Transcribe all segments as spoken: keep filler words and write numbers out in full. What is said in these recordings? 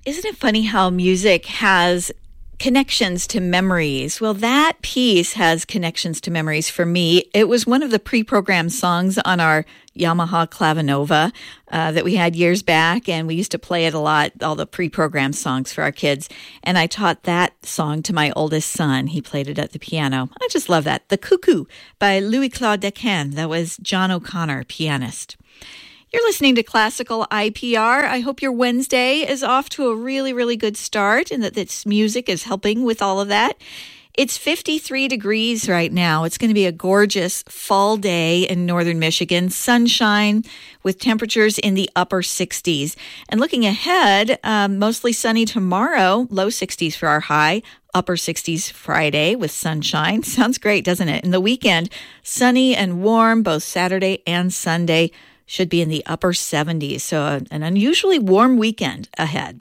Isn't it funny how music has connections to memories? Well, that piece has connections to memories for me. It was one of the pre-programmed songs on our Yamaha Clavinova uh, that we had years back, and we used to play it a lot, all the pre-programmed songs for our kids. And I taught that song to my oldest son. He played it at the piano. I just love that. The Cuckoo by Louis-Claude Dequesne. That was John O'Connor, pianist. You're listening to Classical I P R. I hope your Wednesday is off to a really, really good start and that this music is helping with all of that. It's fifty-three degrees right now. It's going to be a gorgeous fall day in northern Michigan. Sunshine with temperatures in the upper sixties. And looking ahead, um, mostly sunny tomorrow, low sixties for our high, upper sixties Friday with sunshine. Sounds great, doesn't it? And the weekend, sunny and warm both Saturday and Sunday. Should be in the upper seventies, so an unusually warm weekend ahead.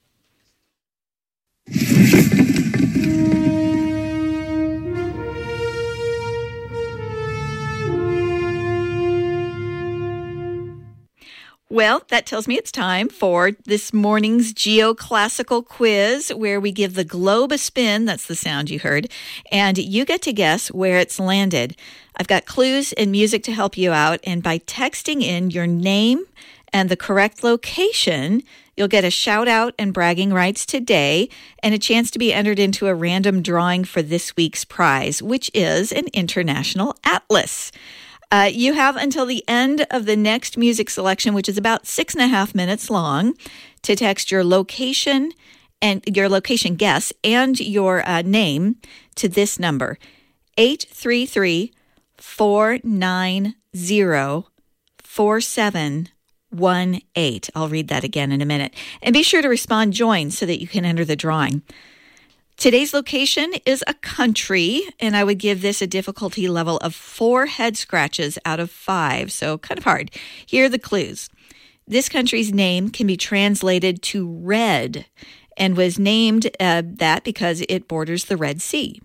Well, that tells me it's time for this morning's Geoclassical quiz, where we give the globe a spin. That's the sound you heard. And you get to guess where it's landed. I've got clues and music to help you out. And by texting in your name and the correct location, you'll get a shout out and bragging rights today and a chance to be entered into a random drawing for this week's prize, which is an international atlas. Uh, you have until the end of the next music selection, which is about six and a half minutes long, to text your location and your location guess and your uh, name to this number, eight three three, four nine zero, four seven one eight. I'll read that again in a minute. And be sure to respond join so that you can enter the drawing. Today's location is a country, and I would give this a difficulty level of four head scratches out of five, so kind of hard. Here are the clues. This country's name can be translated to red and was named uh, that because it borders the Red Sea.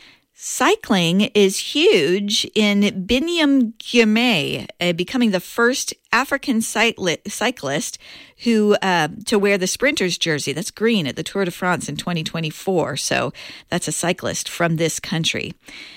Cycling is huge in Binyam Guillaume, uh, becoming the first African cycli- cyclist who uh, to wear the sprinter's jersey. That's green at the Tour de France in twenty twenty-four. So that's a cyclist from this country.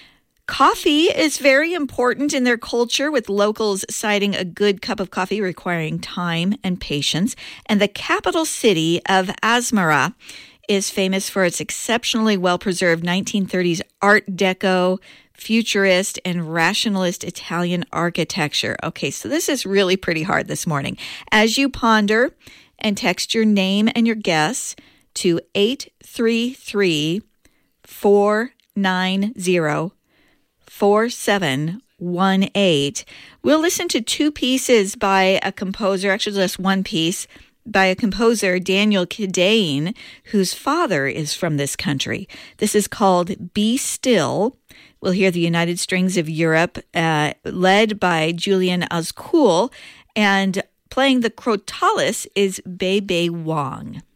Coffee is very important in their culture, with locals citing a good cup of coffee requiring time and patience. And the capital city of Asmara is famous for its exceptionally well-preserved nineteen thirties Art Deco, futurist, and rationalist Italian architecture. Okay, so this is really pretty hard this morning. As you ponder and text your name and your guess to eight three three, four nine zero, four seven one eight, we'll listen to two pieces by a composer, actually just one piece, by a composer, Daniel Kidane, whose father is from this country. This is called Be Still. We'll hear the United Strings of Europe, uh, led by Julian Azcoul, and playing the Crotalis is Bei Bei Wang.